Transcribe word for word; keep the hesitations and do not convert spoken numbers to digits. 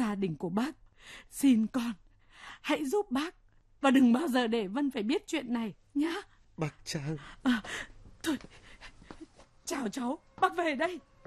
gia đình của bác. Xin con, hãy giúp bác. Và đừng bao giờ để Vân phải biết chuyện này nhá. Bác Trang. À, thôi, chào cháu, bác về đây.